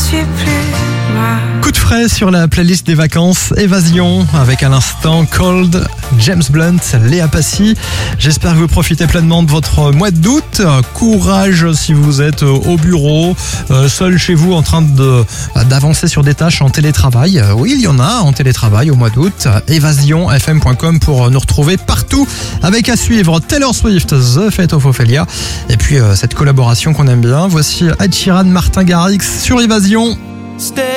suis plus moi. Coup de frais sur la playlist des vacances Évasion avec à l'instant Cold, James Blunt, Léa Passy. J'espère que vous profitez pleinement de votre mois d'août. Courage si vous êtes au bureau, seul chez vous en train d'avancer sur des tâches en télétravail. Oui, il y en a en télétravail au mois d'août. Évasionfm.com pour nous retrouver partout avec à suivre Taylor Swift, The Fate of Ophelia. Et puis cette collaboration qu'on aime bien. Voici Ed Sheeran, Martin Garrix sur Évasion.